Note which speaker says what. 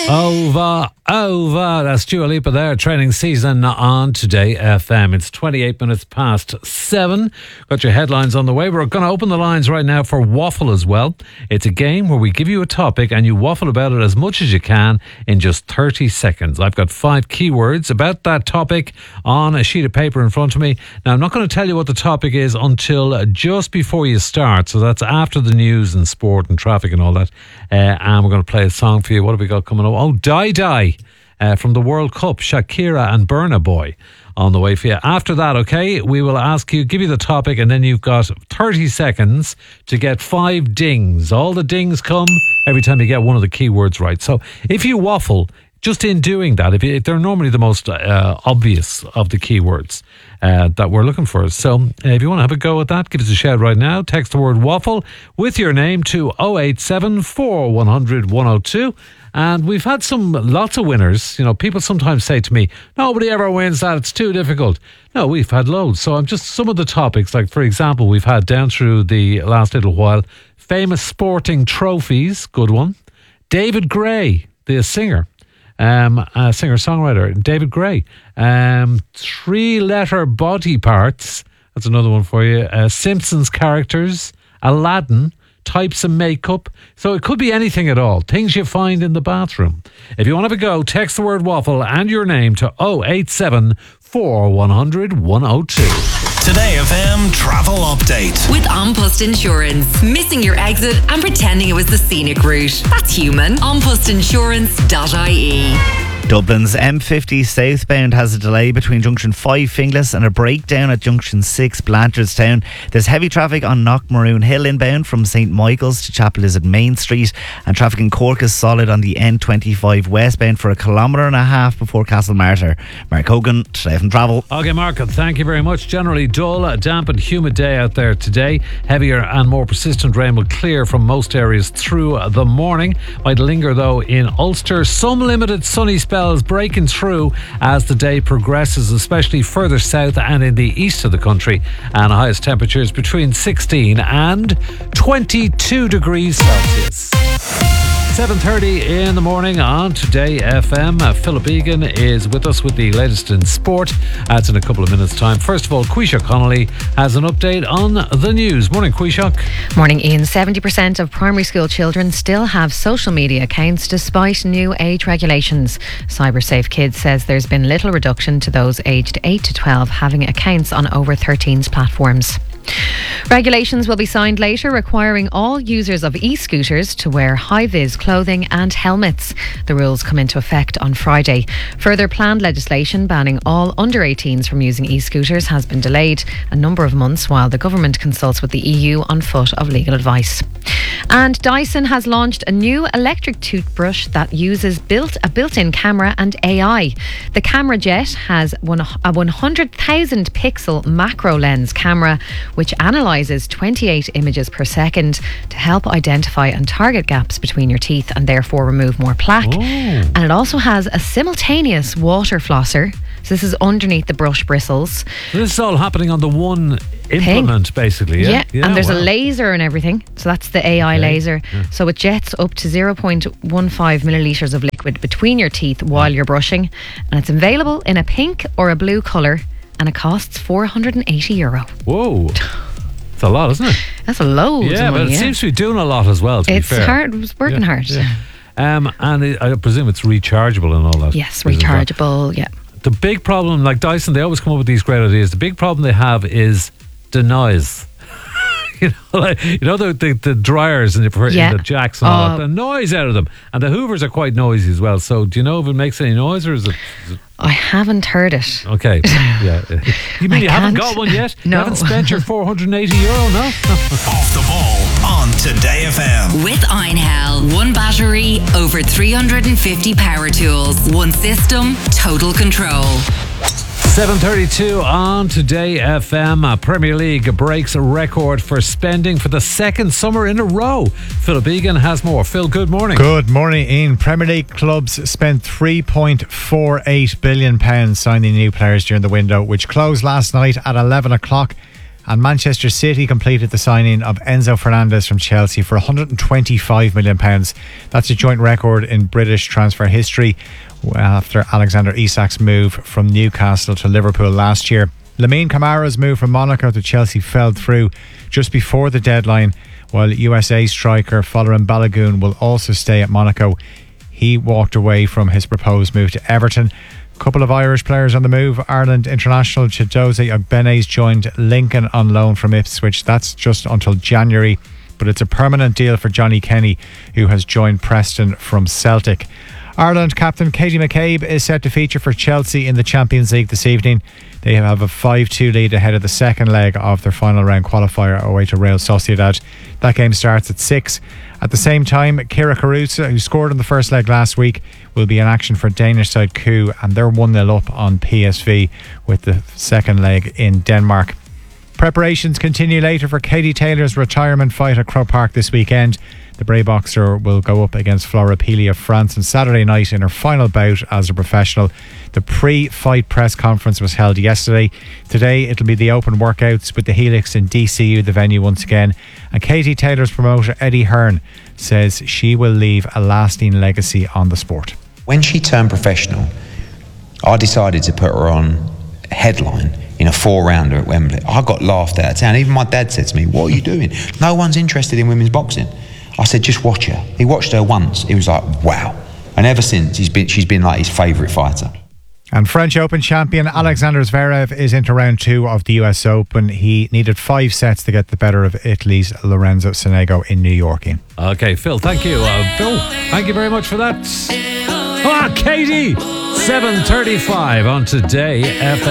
Speaker 1: Over. That's Dua Lipa there, training season on Today FM. It's 28 minutes past 7. Got your headlines on the way. We're going to open the lines right now for Waffle as well. It's a game where we give you a topic and you waffle about it as much as you can in just 30 seconds. I've got 5 keywords about that topic on a sheet of paper in front of me. Now, I'm not going to tell you what the topic is until just before you start. So that's after the news and sport and traffic and all that. And we're going to play a song for you. What have we got coming up? Oh, Die. From the World Cup, Shakira and Burna Boy on the way for you. After that, okay, we will give you the topic, and then you've got 30 seconds to get 5 dings. All the dings come every time you get one of the keywords right. So if you waffle, just in doing that, if they're normally the most obvious of the keywords that we're looking for. So if you want to have a go at that, give us a shout right now. Text the word waffle with your name to 087 410 102. And we've had lots of winners. You know, people sometimes say to me, nobody ever wins that, it's too difficult. No, we've had loads. So I'm just some of the topics, like for example, we've had down through the last little while, famous sporting trophies, good one. David Gray, the singer. Singer-songwriter, David Gray. 3-letter body parts, that's another one for you. Simpsons characters, Aladdin, types of makeup. So it could be anything at all. Things you find in the bathroom. If you want to have a go, text the word waffle and your name to 087 410 102.
Speaker 2: Today FM travel update
Speaker 3: with An Post Insurance. Missing your exit and pretending it was the scenic route. That's human. Anpostinsurance.ie.
Speaker 4: Dublin's M50 southbound has a delay between junction 5 Finglas and a breakdown at junction 6 Blanchardstown. There's heavy traffic on Knockmaroon Hill inbound from St Michael's to Chapel is at Main Street, and traffic in Cork is solid on the N25 westbound for 1.5 kilometres before Castlemartyr. Mark Hogan, Today FM Travel.
Speaker 1: Okay, Mark, thank you very much. Generally dull, damp and humid day out there today. Heavier and more persistent rain will clear from most areas through the morning. Might linger though in Ulster. Some limited sunny spells breaking through as the day progresses, especially further south and in the east of the country, and highest temperatures between 16 and 22 degrees Celsius. 7:30 in the morning on Today FM. Philip Egan is with us with the latest in sport. That's in a couple of minutes' time. First of all, Quishak Connolly has an update on the news. Morning, Quishak.
Speaker 5: Morning, Ian. 70% of primary school children still have social media accounts despite new age regulations. CyberSafe Kids says there's been little reduction to those aged 8 to 12 having accounts on over 13's platforms. Regulations will be signed later requiring all users of e-scooters to wear high-vis clothing and helmets. The rules come into effect on Friday. Further planned legislation banning all under 18s from using e-scooters has been delayed a number of months while the government consults with the EU on foot of legal advice. And Dyson has launched a new electric toothbrush that uses a built-in camera and AI. The Camera Jet has a 100,000 pixel macro lens camera which analyses 28 images per second to help identify and target gaps between your teeth and therefore remove more plaque.
Speaker 1: Oh.
Speaker 5: And it also has a simultaneous water flosser. So this is underneath the brush bristles.
Speaker 1: This is all happening on the one implement, basically. Yeah,
Speaker 5: and there's a laser and everything. So that's the AI laser.
Speaker 1: Yeah.
Speaker 5: So it jets up to 0.15 millilitres of liquid between your teeth while you're brushing. And it's available in a pink or a blue colour. And it costs €480.
Speaker 1: Whoa. It's a lot, isn't it?
Speaker 5: That's a load of money.
Speaker 1: But it seems to be doing a lot as well, to be fair.
Speaker 5: It's hard. It's working hard.
Speaker 1: Yeah. And I presume it's rechargeable and all that.
Speaker 5: Yes, rechargeable, yeah.
Speaker 1: The big problem, like Dyson, they always come up with these great ideas. The big problem they have is the noise. the dryers and the jacks and all that, the noise out of them. And the Hoovers are quite noisy as well. So do you know if it makes any noise or is it
Speaker 5: I haven't heard it.
Speaker 1: Okay. Yeah. You mean you haven't got one yet?
Speaker 5: No.
Speaker 1: You haven't spent your €480, no?
Speaker 2: Off the ball on Today FM.
Speaker 3: With Einhell. One battery, over 350 power tools. One system, total control.
Speaker 1: 7:32 on Today FM. Premier League breaks a record for spending for the second summer in a row. Philip Egan has more. Phil, good morning.
Speaker 6: Good morning, Ian. Premier League clubs spent £3.48 billion signing new players during the window, which closed last night at 11 o'clock. And Manchester City completed the signing of Enzo Fernandez from Chelsea for £125 million. That's a joint record in British transfer history after Alexander Isak's move from Newcastle to Liverpool last year. Lamine Camara's move from Monaco to Chelsea fell through just before the deadline, while USA striker Folarin Balogun will also stay at Monaco. He walked away from his proposed move to Everton. Couple of Irish players on the move. Ireland international Chidozie Ogbene's joined Lincoln on loan from Ipswich. That's just until January, but it's a permanent deal for Johnny Kenny, who has joined Preston from Celtic. Ireland captain Katie McCabe is set to feature for Chelsea in the Champions League this evening. They have a 5-2 lead ahead of the second leg of their final round qualifier away to Real Sociedad. That game starts at 6. At the same time, Kira Carusa, who scored in the first leg last week, will be in action for Danish side Coup, and they're 1-0 up on PSV with the second leg in Denmark. Preparations continue later for Katie Taylor's retirement fight at Croke Park this weekend. The Bray boxer will go up against Flora Pili of France on Saturday night in her final bout as a professional. The pre-fight press conference was held yesterday. Today it'll be the open workouts with the Helix in DCU, the venue once again. And Katie Taylor's promoter Eddie Hearn says she will leave a lasting legacy on the sport.
Speaker 7: When she turned professional, I decided to put her on headline in a 4-rounder at Wembley. I got laughed out of town. Even my dad said to me, "What are you doing? No one's interested in women's boxing." I said, "Just watch her." He watched her once. He was like, "Wow." And ever since, she's been like his favourite fighter.
Speaker 6: And French Open champion Alexander Zverev is into round 2 of the US Open. He needed 5 sets to get the better of Italy's Lorenzo Sonego in New York.
Speaker 1: Okay, Phil, thank you. Phil, thank you very much for that. Katie, 7:35 on Today FM.